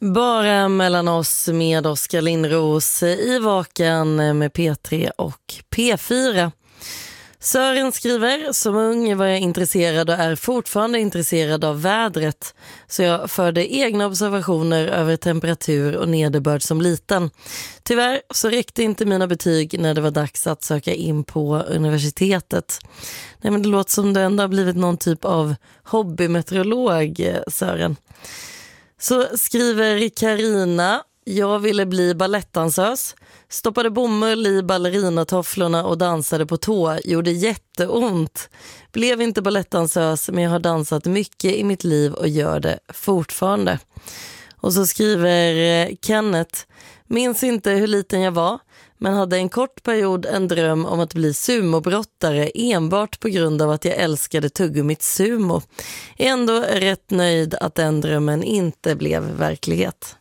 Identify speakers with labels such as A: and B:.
A: Bara mellan oss med Oskar Lindros i Vakan med P3 och P4. Sören skriver, som ung var jag intresserad och är fortfarande intresserad av vädret. Så jag förde egna observationer över temperatur och nederbörd som liten. Tyvärr så räckte inte mina betyg när det var dags att söka in på universitetet. Nej, men det låter som det ändå har blivit någon typ av hobbymeteorolog, Sören. Så skriver Karina, jag ville bli ballettdansös. Stoppade bomull i ballerinatofflorna och dansade på tå. Gjorde jätteont. Blev inte ballettdansös, men jag har dansat mycket i mitt liv och gör det fortfarande. Och så skriver Kenneth, minns inte hur liten jag var, men hade en kort period en dröm om att bli sumobrottare enbart på grund av att jag älskade tuggummit sumo. Är ändå rätt nöjd att den drömmen inte blev verklighet.